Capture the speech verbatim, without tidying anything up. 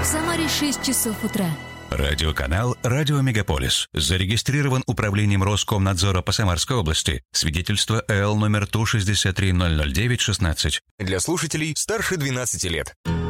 В Самаре шесть часов утра. Радиоканал «Радио Мегаполис». Зарегистрирован Управлением Роскомнадзора по Самарской области. Свидетельство эл номер Ту шестьдесят три ноль ноль девять шестнадцать. Для слушателей старше двенадцати лет.